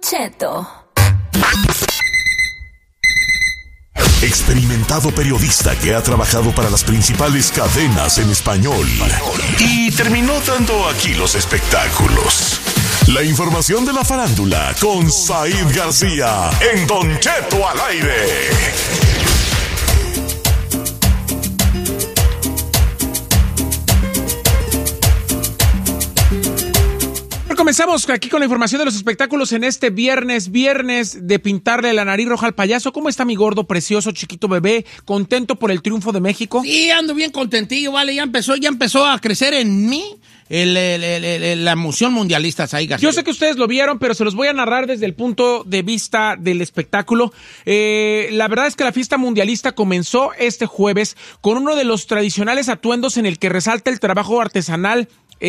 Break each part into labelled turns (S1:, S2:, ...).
S1: Cheto.
S2: Experimentado periodista que ha trabajado para las principales cadenas en español y terminó dando aquí los espectáculos. La información de la farándula con Said García en Don Cheto al aire.
S3: Comenzamos aquí con la información de los espectáculos en este viernes de pintarle la nariz roja al payaso. ¿Cómo está mi gordo, precioso, chiquito bebé? ¿Contento por el triunfo de México?
S4: Sí, ando bien contentillo, vale. Ya empezó a crecer en mí la emoción mundialista, Said García.
S3: Yo sé que ustedes lo vieron, pero se los voy a narrar desde el punto de vista del espectáculo. La verdad es que la fiesta mundialista comenzó este jueves con uno de los tradicionales atuendos en el que resalta el trabajo artesanal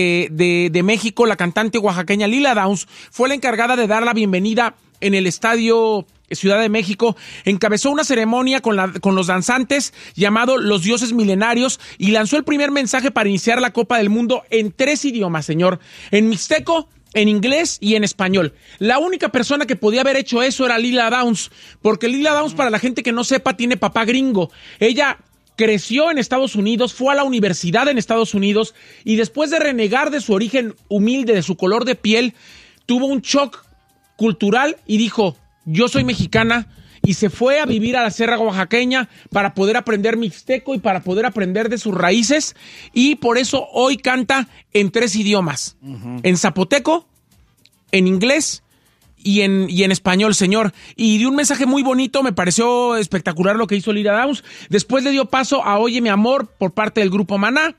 S3: de México. La cantante oaxaqueña Lila Downs fue la encargada de dar la bienvenida en el Estadio Ciudad de México. Encabezó una ceremonia con los danzantes llamado Los Dioses Milenarios y lanzó el primer mensaje para iniciar la Copa del Mundo en 3 idiomas, señor. En mixteco, en inglés y en español. La única persona que podía haber hecho eso era Lila Downs, porque Lila Downs, para la gente que no sepa, tiene papá gringo. Ella creció en Estados Unidos, fue a la universidad en Estados Unidos y después de renegar de su origen humilde, de su color de piel, tuvo un shock cultural y dijo: yo soy mexicana, y se fue a vivir a la Sierra Oaxaqueña para poder aprender mixteco y para poder aprender de sus raíces, y por eso hoy canta en 3 idiomas, en zapoteco, en inglés y en español, señor. Y dio un mensaje muy bonito, me pareció espectacular lo que hizo Lila Downs. Después le dio paso a Oye Mi Amor por parte del grupo Maná.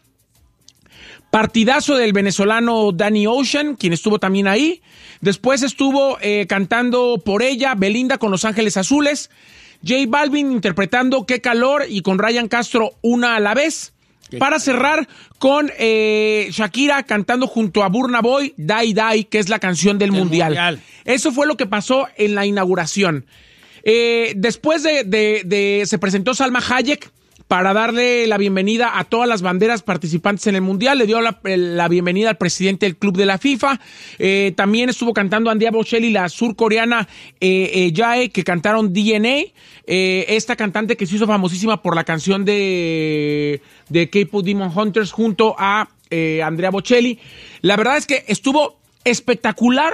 S3: Partidazo del venezolano Danny Ocean, quien estuvo también ahí. Después estuvo cantando Por Ella, Belinda con Los Ángeles Azules. J Balvin interpretando Qué Calor y con Ryan Castro Una a la Vez. Para cerrar con Shakira cantando junto a Burna Boy Die Die, que es la canción del mundial. Eso fue lo que pasó en la inauguración. Después se presentó Salma Hayek para darle la bienvenida a todas las banderas participantes en el Mundial. Le dio la bienvenida al presidente del club de la FIFA. También estuvo cantando Andrea Bocelli, la surcoreana Jae, que cantaron DNA. Esta cantante que se hizo famosísima por la canción de K-Pop Demon Hunters junto a Andrea Bocelli. La verdad es que estuvo espectacular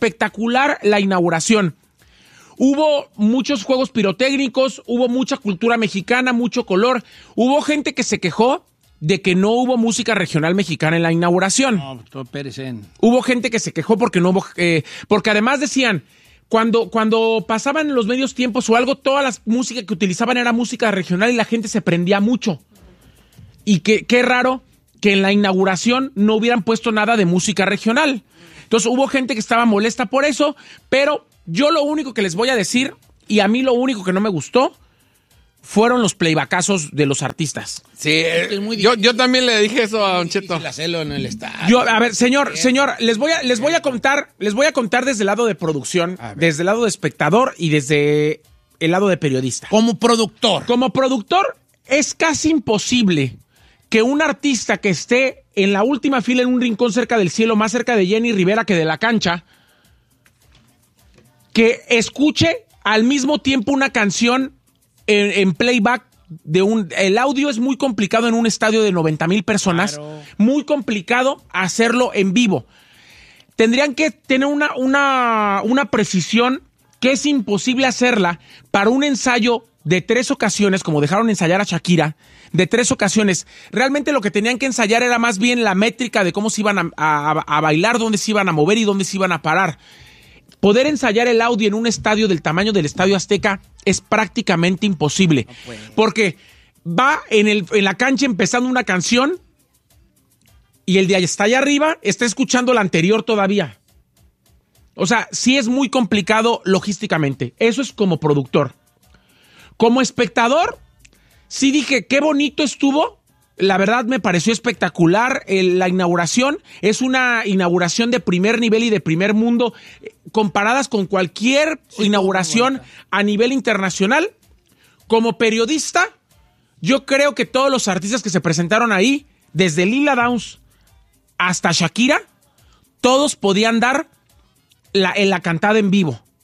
S3: la inauguración. Hubo muchos juegos pirotécnicos, hubo mucha cultura mexicana, mucho color. Hubo gente que se quejó de que no hubo música regional mexicana en la inauguración.
S4: No,
S3: hubo gente que se quejó porque no hubo, porque además decían, cuando pasaban los medios tiempos o algo, toda la música que utilizaban era música regional y la gente se prendía mucho. Y qué raro que en la inauguración no hubieran puesto nada de música regional. Entonces hubo gente que estaba molesta por eso, pero yo lo único que les voy a decir, y a mí lo único que no me gustó, fueron los playbackazos de los artistas.
S5: Sí, yo también le dije eso a Don Cheto.
S4: Hacerlo en el estadio.
S3: A ver, señor, les voy a contar desde el lado de producción, desde el lado de espectador y desde el lado de periodista.
S4: Como productor,
S3: es casi imposible que un artista que esté en la última fila en un rincón cerca del cielo, más cerca de Jenny Rivera que de la cancha, que escuche al mismo tiempo una canción en playback el audio es muy complicado en un estadio de 90,000 personas, claro. Muy complicado hacerlo en vivo. Tendrían que tener una precisión que es imposible hacerla para un ensayo de 3 ocasiones, como dejaron ensayar a Shakira, de 3 ocasiones. Realmente lo que tenían que ensayar era más bien la métrica de cómo se iban a bailar, dónde se iban a mover y dónde se iban a parar. Poder ensayar el audio en un estadio del tamaño del Estadio Azteca es prácticamente imposible. Porque va en la cancha empezando una canción y el de está allá arriba está escuchando la anterior todavía. O sea, sí es muy complicado logísticamente. Eso es como productor. Como espectador, sí dije, qué bonito estuvo. La verdad me pareció espectacular la inauguración. Es una inauguración de primer nivel y de primer mundo, comparadas con cualquier inauguración a nivel internacional. Como periodista, yo creo que todos los artistas que se presentaron ahí, desde Lila Downs hasta Shakira, todos podían dar la cantada en vivo.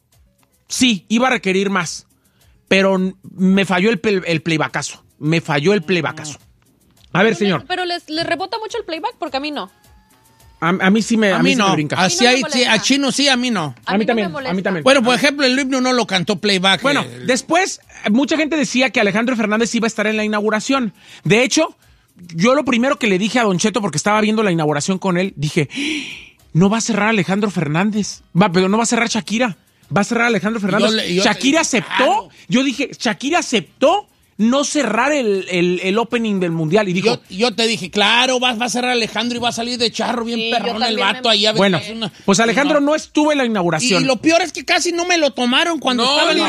S3: sí, iba a requerir más, pero me falló el playbackazo. Me falló el playbackazo. A ver, señor.
S1: Pero les rebota mucho el playback porque a mí no.
S3: A mí sí me brinca.
S4: Así a Chino sí, a mí no.
S3: A mí también.
S4: Bueno, por ejemplo, el himno no lo cantó playback.
S3: Bueno, después mucha gente decía que Alejandro Fernández iba a estar en la inauguración. De hecho, yo lo primero que le dije a Don Cheto, porque estaba viendo la inauguración con él, dije, no va a cerrar Alejandro Fernández. Pero no va a cerrar Shakira. Va a cerrar Alejandro Fernández. Shakira aceptó. Claro. Yo dije, Shakira aceptó no cerrar el opening del Mundial. Y dijo,
S4: yo te dije, claro, va a cerrar Alejandro y va a salir de charro bien perrón el vato ahí.
S3: Bueno, pues Alejandro no estuvo en la inauguración.
S4: Y lo peor es que casi no me lo tomaron cuando estaba en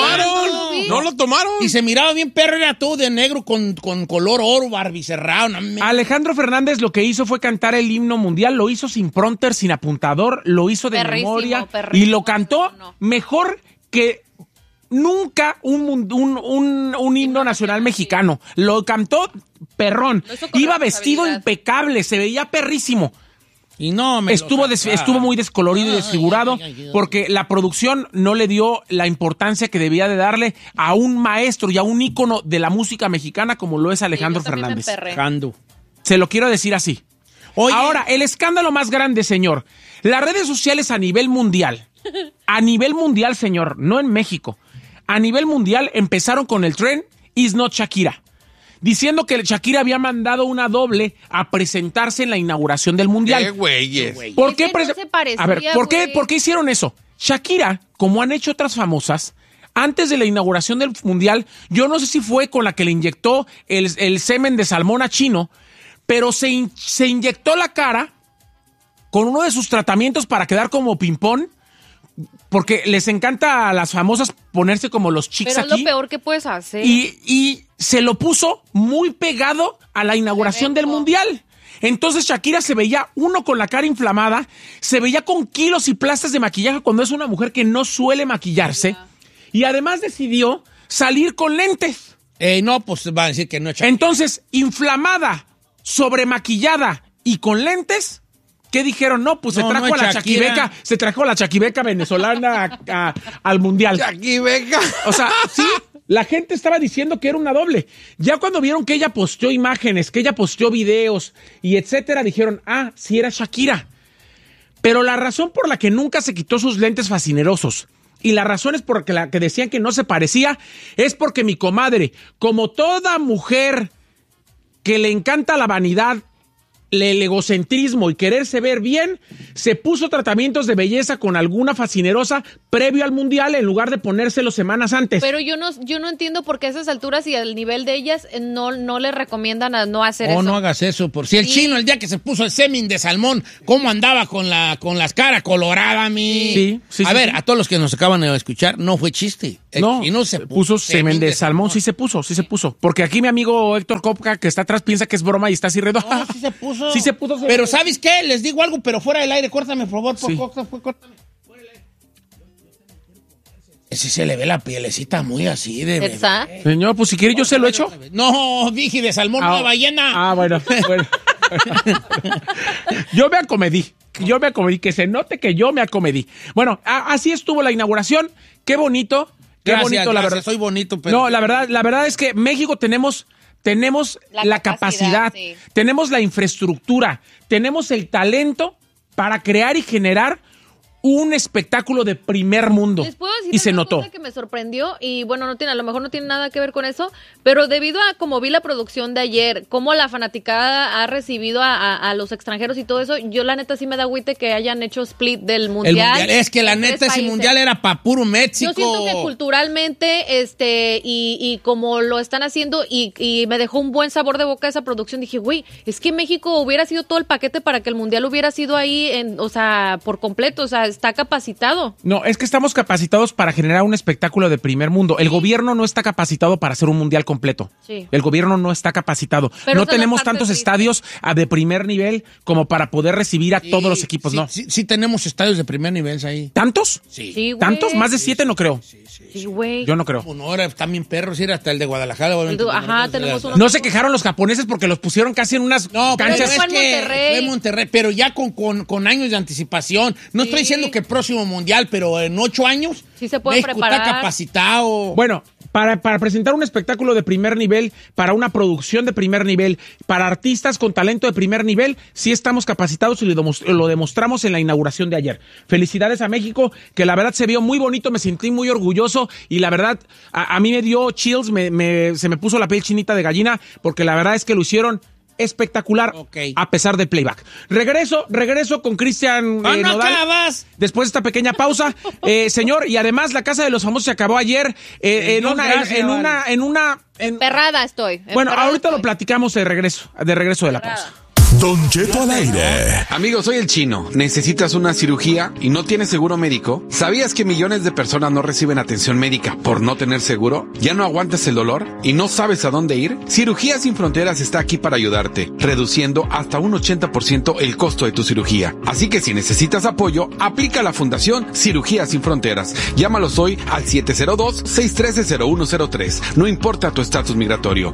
S5: No lo tomaron.
S4: Y se miraba bien perro, era todo de negro con color oro, barbicerrado.
S3: Alejandro Fernández lo que hizo fue cantar el himno mundial, lo hizo sin prompter, sin apuntador, lo hizo de memoria y lo cantó mejor que nunca un himno nacional mexicano. Lo cantó perrón. Iba vestido impecable, se veía perrísimo.
S4: Y no
S3: estuvo muy descolorido y desfigurado porque la producción no le dio la importancia que debía de darle a un maestro y a un ícono de la música mexicana como lo es Alejandro Fernández. Se lo quiero decir así. Oye. Ahora, el escándalo más grande, señor. Las redes sociales a nivel mundial, señor, no en México. A nivel mundial empezaron con el trend Is Not Shakira, diciendo que Shakira había mandado una doble a presentarse en la inauguración del Mundial.
S5: ¡Qué güeyes!
S3: ¿Por qué? A ver, ¿por qué hicieron eso? Shakira, como han hecho otras famosas, antes de la inauguración del Mundial, yo no sé si fue con la que le inyectó el semen de salmón a Chino, pero se inyectó la cara con uno de sus tratamientos para quedar como ping-pong. Porque les encanta a las famosas ponerse como los chicos aquí.
S1: Pero es lo peor que puedes hacer.
S3: Y se lo puso muy pegado a la inauguración del Mundial. Entonces Shakira se veía, uno, con la cara inflamada, se veía con kilos y plastas de maquillaje cuando es una mujer que no suele maquillarse. Y además decidió salir con lentes.
S4: No, pues va a decir que no es Shakira.
S3: Entonces, inflamada, sobremaquillada y con lentes... ¿Qué dijeron? No, pues se trajo a la chaquibeca venezolana al Mundial.
S5: Chaquibeca.
S3: O sea, sí, la gente estaba diciendo que era una doble. Ya cuando vieron que ella posteó imágenes, que ella posteó videos y etcétera, dijeron, sí era Shakira. Pero la razón por la que nunca se quitó sus lentes fascinerosos y la razón es por la que decían que no se parecía es porque mi comadre, como toda mujer que le encanta la vanidad, el egocentrismo y quererse ver bien, se puso tratamientos de belleza con alguna fascinerosa previo al Mundial en lugar de ponérselos semanas antes.
S1: Pero yo no entiendo por qué a esas alturas y al nivel de ellas no le recomiendan a no hacer eso.
S4: No hagas eso. Por si el Chino, el día que se puso el semen de salmón, ¿cómo andaba con las caras coloradas, mi? Sí. A ver, a todos los que nos acaban de escuchar, no fue chiste. El Chino se puso semen de salmón.
S3: Sí se puso. Porque aquí mi amigo Héctor Copca, que está atrás, piensa que es broma y está así redondo.
S4: No, sí se puso.
S3: Sí se puso.
S4: Pero ¿sabes qué? Les digo algo, pero fuera del aire. Córtame, por favor. Córtame. Fuera del aire. Sí se le ve la pielecita muy así de bebé.
S3: Señor, pues si quiere yo se lo echo.
S4: No, dije de salmón, no de ballena.
S3: Bueno. Yo me acomedí, que se note que yo me acomedí. Bueno, así estuvo la inauguración. Qué bonito.
S4: Gracias,
S3: la verdad.
S4: Soy bonito, pero...
S3: No, la verdad es que México tenemos la capacidad, sí. Tenemos la infraestructura, tenemos el talento para crear y generar un espectáculo de primer mundo.
S1: Les puedo decir
S3: y se notó.
S1: Cosa que me sorprendió y bueno, a lo mejor no tiene nada que ver con eso, pero debido a como vi la producción de ayer, cómo la fanaticada ha recibido a los extranjeros y todo eso, yo la neta sí me da agüite que hayan hecho split del mundial.
S4: Es que la neta ese mundial era para puro México.
S1: Yo siento que culturalmente y como lo están haciendo y me dejó un buen sabor de boca esa producción. Dije, güey, es que México hubiera sido todo el paquete para que el mundial hubiera sido ahí por completo, o sea, está capacitado.
S3: No, es que estamos capacitados para generar un espectáculo de primer mundo. El gobierno no está capacitado para hacer un mundial completo.
S1: Sí.
S3: El gobierno no está capacitado. Pero no tenemos tantos estadios de primer nivel como para poder recibir a todos los equipos, ¿no?
S4: Sí, tenemos estadios de primer nivel ahí.
S3: ¿Tantos?
S1: Sí,
S3: ¿Tantos? Más de 7 no creo.
S1: Sí, güey.
S3: Yo no creo.
S4: Bueno, ahora están bien perros, ir hasta el de Guadalajara.
S1: Tenemos unos.
S3: No se quejaron los japoneses porque los pusieron casi en unas canchas.
S1: Fue
S4: en Monterrey, pero ya con años de anticipación. No estoy diciendo que el próximo mundial, pero en 8 años
S1: Sí se puede preparar.
S4: Está capacitado.
S3: Bueno, para presentar un espectáculo de primer nivel, para una producción de primer nivel, para artistas con talento de primer nivel, sí estamos capacitados y lo demostramos en la inauguración de ayer. Felicidades a México, que la verdad se vio muy bonito, me sentí muy orgulloso y la verdad a mí me dio chills, se me puso la piel chinita de gallina, porque la verdad es que lo hicieron espectacular, a pesar del playback. Regreso con Cristian Nodal. Después de esta pequeña pausa, señor, y además la Casa de los Famosos se acabó ayer en una
S1: Perrada estoy.
S3: Bueno, ahorita lo platicamos de regreso de la pausa.
S2: Don Cheto al aire.
S5: Amigo, soy el Chino. ¿Necesitas una cirugía y no tienes seguro médico? ¿Sabías que millones de personas no reciben atención médica por no tener seguro? ¿Ya no aguantas el dolor y no sabes a dónde ir? Cirugías Sin Fronteras está aquí para ayudarte, reduciendo hasta un 80% el costo de tu cirugía. Así que si necesitas apoyo, aplica la Fundación Cirugías Sin Fronteras. Llámalos hoy al 702-613-0103. No importa tu estatus migratorio.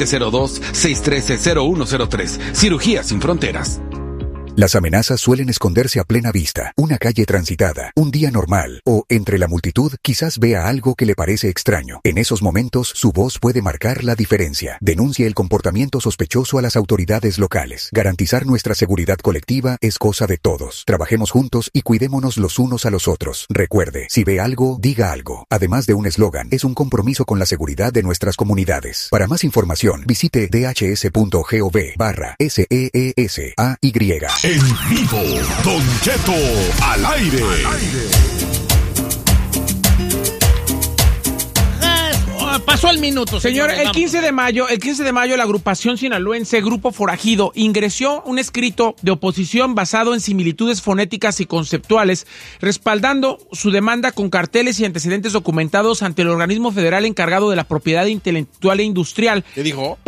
S5: 702-613-0103. Cirugías Sin Fronteras.
S6: Las amenazas suelen esconderse a plena vista, una calle transitada, un día normal, o entre la multitud quizás vea algo que le parece extraño. En esos momentos, su voz puede marcar la diferencia. Denuncie el comportamiento sospechoso a las autoridades locales. Garantizar nuestra seguridad colectiva es cosa de todos. Trabajemos juntos y cuidémonos los unos a los otros. Recuerde, si ve algo, diga algo. Además de un eslogan, es un compromiso con la seguridad de nuestras comunidades. Para más información, visite dhs.gov/SEESAY.
S2: En vivo, Don Cheto al aire.
S4: Pasó el minuto,
S3: señor. El 15 de mayo, la agrupación sinaloense Grupo Forajido ingresó un escrito de oposición basado en similitudes fonéticas y conceptuales, respaldando su demanda con carteles y antecedentes documentados ante el organismo federal encargado de la propiedad intelectual e industrial.
S5: ¿Qué dijo?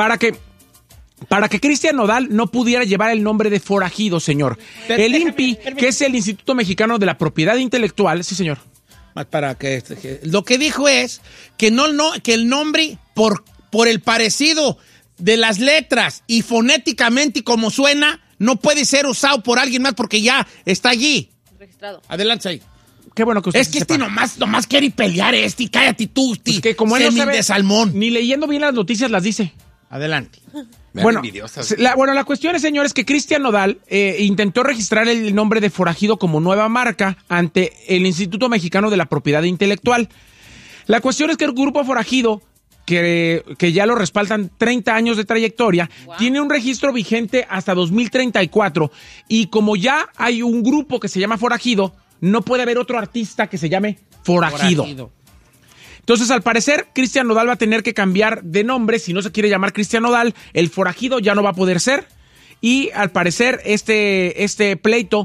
S3: Para que Cristian Nodal no pudiera llevar el nombre de forajido, señor. El INPI, que es el Instituto Mexicano de la Propiedad Intelectual, sí, señor.
S4: Para que lo que dijo es que que el nombre por el parecido de las letras y fonéticamente y como suena no puede ser usado por alguien más porque ya está allí.
S1: Registrado.
S4: Adelante ahí.
S3: Qué bueno que usted
S4: sepa. Nomás quiere pelear cállate tú,
S3: es que como él no sabe,
S4: de salmón.
S3: Ni leyendo bien las noticias las dice.
S4: Adelante.
S3: Bueno, la cuestión es, señores, que Cristian Nodal intentó registrar el nombre de forajido como nueva marca ante el Instituto Mexicano de la Propiedad Intelectual. La cuestión es que el Grupo Forajido, que ya lo respaldan 30 años de trayectoria, tiene un registro vigente hasta 2034, y como ya hay un grupo que se llama Forajido, no puede haber otro artista que se llame Forajido. Entonces, al parecer, Cristian Nodal va a tener que cambiar de nombre. Si no se quiere llamar Cristian Nodal, el forajido ya no va a poder ser. Y al parecer, este pleito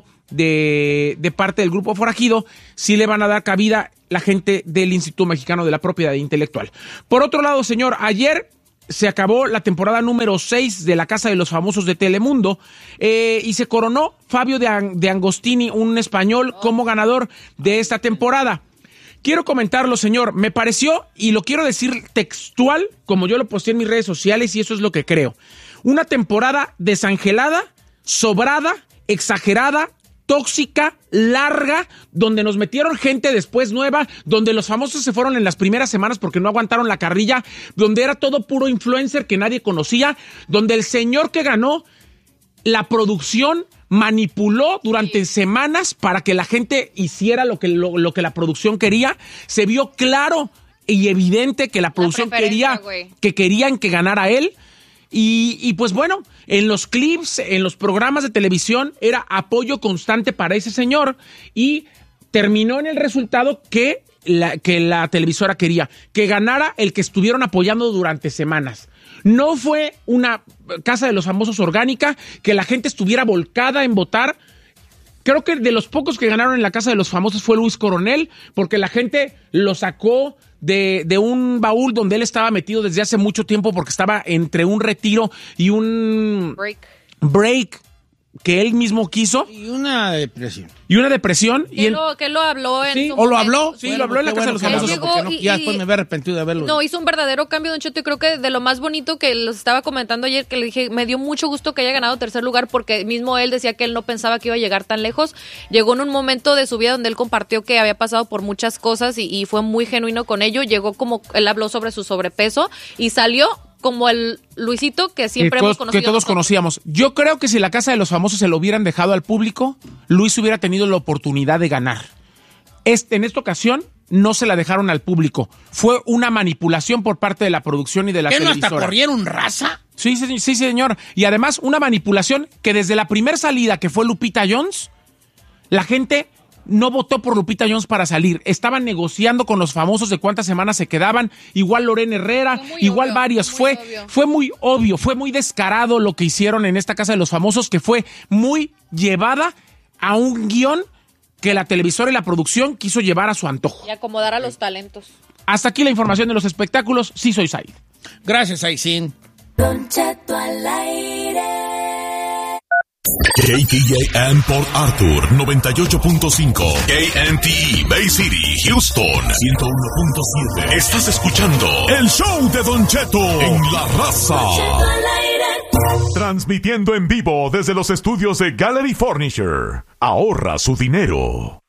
S3: de parte del Grupo Forajido sí le van a dar cabida la gente del Instituto Mexicano de la Propiedad Intelectual. Por otro lado, señor, ayer se acabó la temporada número 6 de La Casa de los Famosos de Telemundo y se coronó Fabio de Angostini, un español, como ganador de esta temporada. Quiero comentarlo, señor. Me pareció, y lo quiero decir textual, como yo lo posteé en mis redes sociales, y eso es lo que creo. Una temporada desangelada, sobrada, exagerada, tóxica, larga, donde nos metieron gente después nueva, donde los famosos se fueron en las primeras semanas porque no aguantaron la carrilla, donde era todo puro influencer que nadie conocía, donde el señor que ganó, la producción manipuló durante semanas para que la gente hiciera lo que la producción quería. Se vio claro y evidente que la producción querían que ganara él. Y pues bueno, en los clips, en los programas de televisión, era apoyo constante para ese señor, y terminó en el resultado que la televisora quería, que ganara el que estuvieron apoyando durante semanas. No fue una Casa de los Famosos orgánica, que la gente estuviera volcada en votar. Creo que de los pocos que ganaron en la Casa de los Famosos fue Luis Coronel, porque la gente lo sacó de un baúl donde él estaba metido desde hace mucho tiempo, porque estaba entre un retiro y un break que él mismo quiso.
S4: Y una depresión.
S3: Que
S1: lo habló en
S3: ¿sí?
S1: su
S3: ¿O lo
S1: momento.
S3: habló? Sí, lo habló en la Casa de los Famosos.
S4: Ya después me había arrepentido de haberlo.
S1: No, hizo un verdadero cambio, Don Cheto, y creo que de lo más bonito que los estaba comentando ayer, que le dije, me dio mucho gusto que haya ganado tercer lugar, porque mismo él decía que él no pensaba que iba a llegar tan lejos. Llegó en un momento de su vida donde él compartió que había pasado por muchas cosas y fue muy genuino con ello. Llegó como, él habló sobre su sobrepeso y salió como el Luisito que siempre hemos conocido.
S3: Que todos conocíamos. Yo creo que si la Casa de los Famosos se lo hubieran dejado al público, Luis hubiera tenido la oportunidad de ganar. En esta ocasión no se la dejaron al público. Fue una manipulación por parte de la producción y de la televisora.
S4: ¿Qué no hasta corrieron raza?
S3: Sí, señor. Y además una manipulación que desde la primera salida, que fue Lupita Jones, la gente no votó por Lupita Jones para salir. Estaban negociando con los famosos de cuántas semanas se quedaban. Igual Lorena Herrera, igual obvio, varios. Fue muy obvio, fue muy descarado lo que hicieron en esta Casa de los Famosos, que fue muy llevada a un guión que la televisora y la producción quiso llevar a su antojo.
S1: Y acomodar a los talentos.
S3: Hasta aquí la información de los espectáculos. Sí, soy Said.
S4: Gracias, Aisin.
S7: Don Cheto al aire.
S2: KTAN Port Arthur 98.5, KNTE Bay City, Houston 101.7. Estás escuchando el show de Don Cheto en La Raza. Transmitiendo en vivo desde los estudios de Gallery Furniture. Ahorra su dinero.